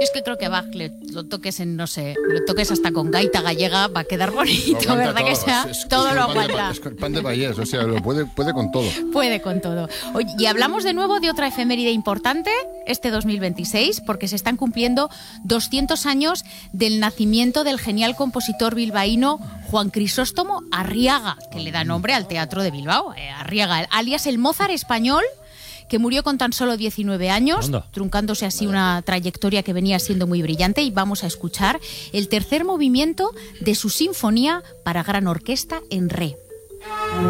Yo es que creo que Bach lo toques en, no sé, lo toques hasta con gaita gallega, va a quedar bonito, ¿verdad? Todo. Que sea, todo lo aguanta. Es pan de Vallés, o sea, puede con todo. Puede con todo. Oye, y hablamos de nuevo de otra efeméride importante, este 2026, porque se están cumpliendo 200 años del nacimiento del genial compositor bilbaíno Juan Crisóstomo Arriaga, que le da nombre al Teatro de Bilbao. Arriaga, alias el Mozart español, que murió con tan solo 19 años, truncándose así una trayectoria que venía siendo muy brillante. Y vamos a escuchar el tercer movimiento de su sinfonía para gran orquesta en re.